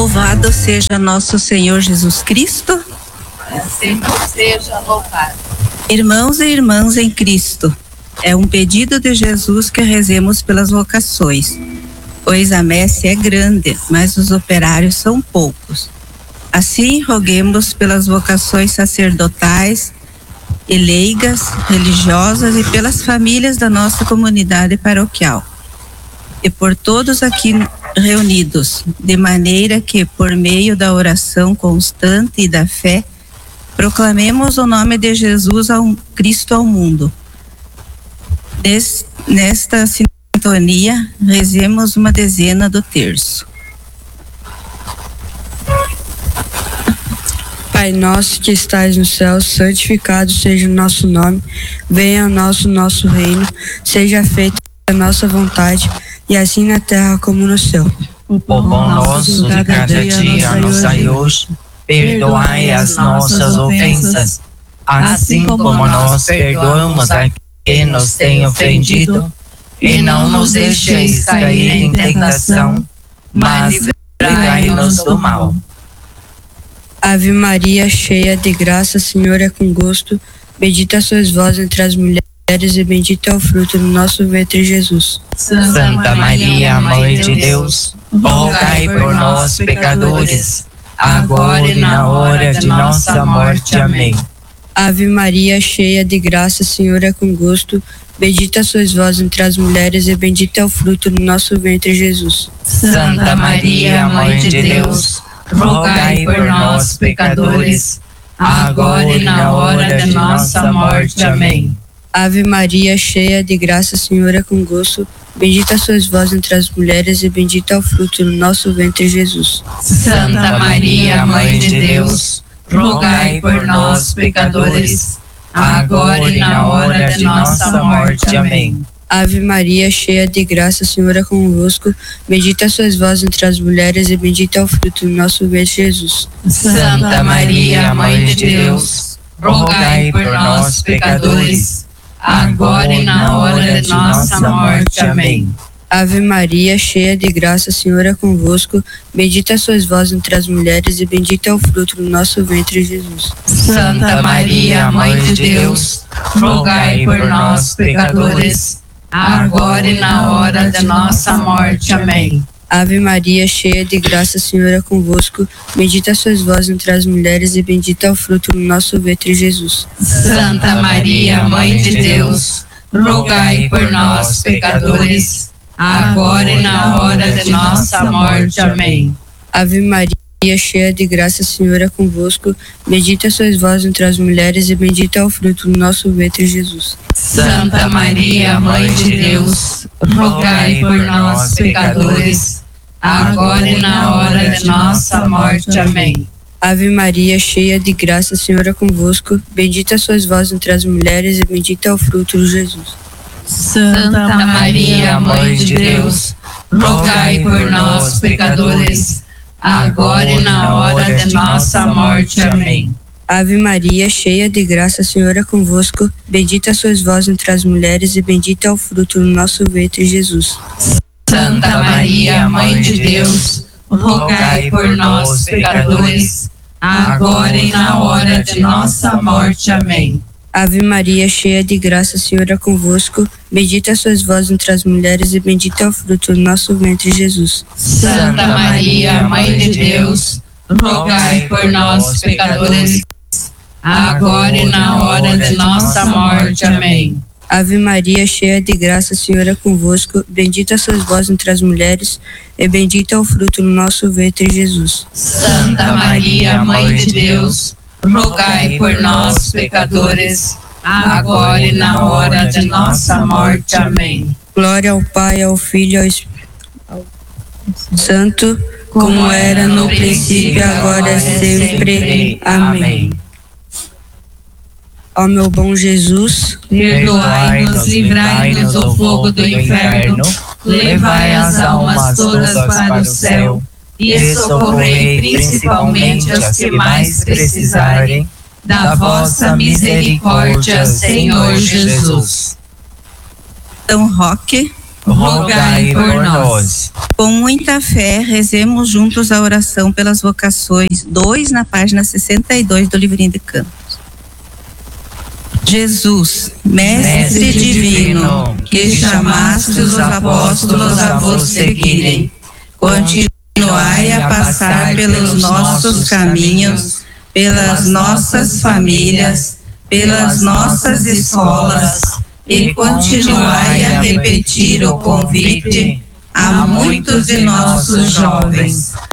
Louvado seja nosso Senhor Jesus Cristo. Sempre seja louvado. Irmãos e irmãs em Cristo, é um pedido de Jesus que rezemos pelas vocações, pois a messe é grande, mas os operários são poucos. Assim, roguemos pelas vocações sacerdotais e leigas, religiosas e pelas famílias da nossa comunidade paroquial. E por todos aqui reunidos, de maneira que, por meio da oração constante e da fé, proclamemos o nome de Jesus Cristo ao mundo. Nesta sintonia, rezemos uma dezena do terço. Pai nosso que estais no céu, santificado seja o nosso nome, venha a nós o nosso reino, seja feita a nossa vontade, e assim na terra como no céu. O pão nosso de cada dia nos dai hoje, perdoai as nossas ofensas, assim como nós perdoamos a quem nos tem ofendido, e não nos deixeis cair em tentação, mas livrai-nos do mal. Ave Maria, cheia de graça, Senhor é convosco, bendita sois vós entre as mulheres, e bendito é o fruto do nosso ventre, Jesus. Santa Maria, Mãe de Deus, rogai por nós, pecadores, agora e na hora de nossa morte. Amém. Ave Maria, cheia de graça, Senhor é convosco, bendita sois vós entre as mulheres, e bendito é o fruto do nosso ventre, Jesus. Santa Maria, Mãe de Deus, rogai por nós, pecadores, agora e na hora de nossa morte. Amém. Ave Maria, cheia de graça, Senhor é convosco, bendita sois vós entre as mulheres, e bendito é o fruto do nosso ventre, Jesus. Santa Maria, Mãe de Deus, rogai por nós, pecadores, agora e na hora de nossa morte. Amém. Ave Maria, cheia de graça, Senhor é convosco, bendita sois vós entre as mulheres, e bendito é o fruto do nosso ventre, Jesus. Santa Maria, Mãe de Deus, rogai por nós, pecadores, agora e na hora de nossa morte. Amém. Ave Maria, cheia de graça, Senhor é convosco, bendita sois vós entre as mulheres, e bendito é o fruto do nosso ventre, Jesus. Santa Maria, Mãe de Deus, rogai por nós, pecadores, agora e na hora de nossa morte. Amém. Ave Maria, cheia de graça, Senhor é convosco, bendita sois vós entre as mulheres, e bendito é o fruto do nosso ventre, Jesus. Santa Maria, Mãe de Deus, rogai por nós, pecadores, agora e na hora de nossa morte. Amém. Ave Maria, cheia de graça, Senhor é convosco, bendita sois vós entre as mulheres, e bendito é o fruto do nosso ventre, Jesus. Santa Maria, Mãe de Deus, rogai por nós, pecadores, agora e na hora de nossa morte. Amém. Ave Maria, cheia de graça, Senhor é convosco, bendita sois vós entre as mulheres, e bendito é o fruto de Jesus. Santa Maria, Mãe de Deus, rogai por nós, pecadores, agora e na hora de nossa morte. Amém. Ave Maria, cheia de graça, Senhor é convosco, bendita sois vós entre as mulheres, e bendito é o fruto do nosso ventre, Jesus. Santa Maria, Mãe de Deus, rogai por nós, pecadores, agora e na hora de nossa morte. Amém. Ave Maria, cheia de graça, Senhor é convosco, bendita sois vós entre as mulheres, e bendito é o fruto do nosso ventre, Jesus. Santa Maria, Mãe de Deus, rogai por nós, pecadores, agora e na hora de nossa morte. Amém. Ave Maria, cheia de graça, Senhor é convosco, bendita sois vós entre as mulheres, e bendito é o fruto do nosso ventre, Jesus. Santa Maria, Mãe de Deus, rogai por nós, pecadores, agora e na hora de nossa morte. Amém. Glória ao Pai, ao Filho e ao Espírito Santo, como era no princípio, agora e sempre. Amém. Ó meu bom Jesus, perdoai-nos, livrai-nos do fogo do inferno, levai as almas todas para o céu e socorrei principalmente as que mais precisarem da vossa misericórdia, Senhor Jesus. São Roque, rogai por nós. Com muita fé, rezemos juntos a oração pelas vocações, 2 na página 62 do Livrinho de Cantos. Jesus, Mestre divino, que chamaste os apóstolos a vos seguirem, continuai a passar pelos nossos caminhos, pelas nossas famílias, pelas nossas escolas, e continuai a repetir o convite a muitos de nossos jovens